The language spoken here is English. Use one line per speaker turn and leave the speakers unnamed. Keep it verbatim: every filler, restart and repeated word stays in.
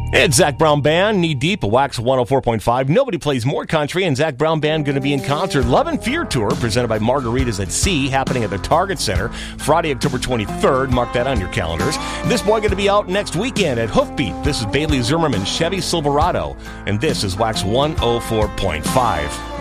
It's Zach Brown Band, Knee Deep, a Wax one oh four point five. Nobody plays more country, and Zach Brown Band going to be in concert. Love and Fear Tour, presented by Margaritas at Sea, happening at the Target Center, Friday, October twenty-third. Mark that on your calendars. This boy going to be out next weekend at Hoofbeat. This is Bailey Zimmerman, Chevy Silverado, and this is Wax one oh four point five.